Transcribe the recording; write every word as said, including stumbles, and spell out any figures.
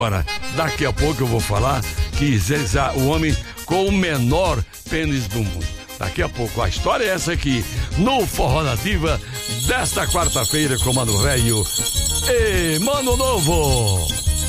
Agora, daqui a pouco eu vou falar que Zezá, o homem com o menor pênis do mundo. Daqui a pouco, a história é essa aqui, no Forró Nativa, desta quarta-feira com Mano Velho e Mano Novo.